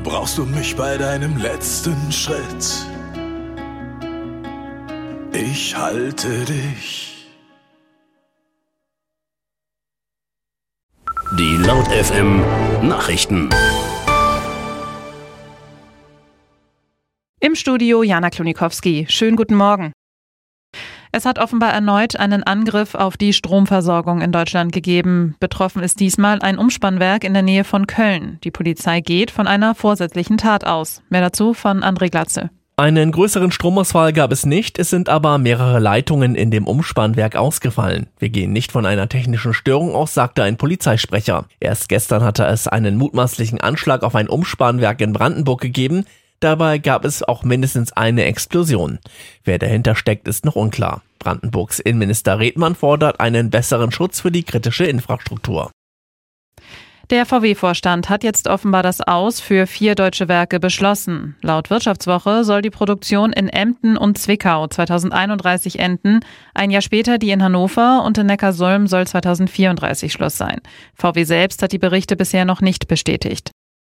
Brauchst du mich bei deinem letzten Schritt? Ich halte dich. Die Laut FM Nachrichten. Im Studio Jana Klonikowski. Schönen guten Morgen. Es hat offenbar erneut einen Angriff auf die Stromversorgung in Deutschland gegeben. Betroffen ist diesmal ein Umspannwerk in der Nähe von Köln. Die Polizei geht von einer vorsätzlichen Tat aus. Mehr dazu von André Glatze. Einen größeren Stromausfall gab es nicht, es sind aber mehrere Leitungen in dem Umspannwerk ausgefallen. Wir gehen nicht von einer technischen Störung aus, sagte ein Polizeisprecher. Erst gestern hatte es einen mutmaßlichen Anschlag auf ein Umspannwerk in Brandenburg gegeben. Dabei gab es auch mindestens eine Explosion. Wer dahinter steckt, ist noch unklar. Brandenburgs Innenminister Redmann fordert einen besseren Schutz für die kritische Infrastruktur. Der VW-Vorstand hat jetzt offenbar das Aus für 4 deutsche Werke beschlossen. Laut Wirtschaftswoche soll die Produktion in Emden und Zwickau 2031 enden. Ein Jahr später die in Hannover und in Neckarsulm soll 2034 Schluss sein. VW selbst hat die Berichte bisher noch nicht bestätigt.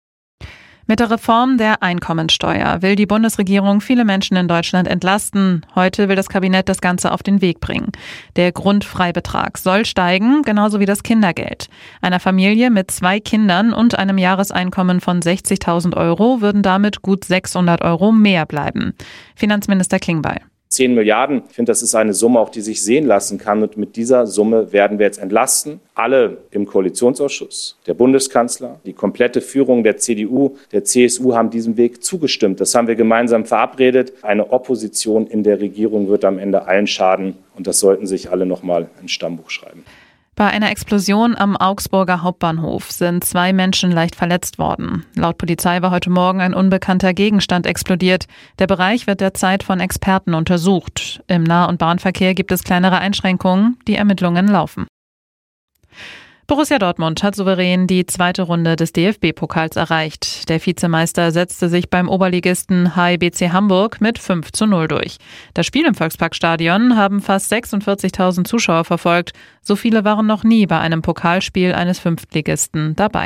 Mit der Reform der Einkommensteuer will die Bundesregierung viele Menschen in Deutschland entlasten. Heute will das Kabinett das Ganze auf den Weg bringen. Der Grundfreibetrag soll steigen, genauso wie das Kindergeld. Einer Familie mit 2 Kindern und einem Jahreseinkommen von 60.000 Euro würden damit gut 600 Euro mehr bleiben. Finanzminister Klingbeil. 10 Milliarden, ich finde, das ist eine Summe, auch die sich sehen lassen kann. Und mit dieser Summe werden wir jetzt entlasten. Alle im Koalitionsausschuss, der Bundeskanzler, die komplette Führung der CDU, der CSU haben diesem Weg zugestimmt. Das haben wir gemeinsam verabredet. Eine Opposition in der Regierung wird am Ende allen schaden. Und das sollten sich alle noch mal ins Stammbuch schreiben. Bei einer Explosion am Augsburger Hauptbahnhof sind 2 Menschen leicht verletzt worden. Laut Polizei war heute Morgen ein unbekannter Gegenstand explodiert. Der Bereich wird derzeit von Experten untersucht. Im Nah- und Bahnverkehr gibt es kleinere Einschränkungen. Die Ermittlungen laufen. Borussia Dortmund hat souverän die 2. Runde des DFB-Pokals erreicht. Der Vizemeister setzte sich beim Oberligisten HIBC Hamburg mit 5:0 durch. Das Spiel im Volksparkstadion haben fast 46.000 Zuschauer verfolgt. So viele waren noch nie bei einem Pokalspiel eines Fünftligisten dabei.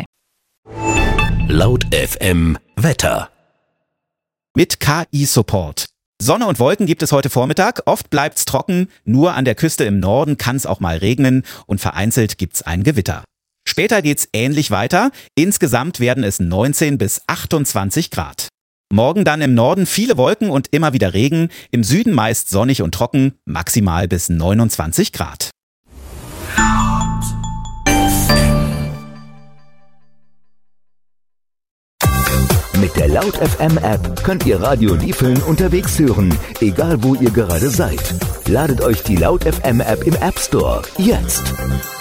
Laut FM Wetter. Mit KI-Support. Sonne und Wolken gibt es heute Vormittag, oft bleibt's trocken, nur an der Küste im Norden kann es auch mal regnen und vereinzelt gibt's ein Gewitter. Später geht's ähnlich weiter, insgesamt werden es 19 bis 28 Grad. Morgen dann im Norden viele Wolken und immer wieder Regen, im Süden meist sonnig und trocken, maximal bis 29 Grad. Mit der Laut FM App könnt ihr Radio Liefeln unterwegs hören, egal wo ihr gerade seid. Ladet euch die Laut FM App im App Store jetzt.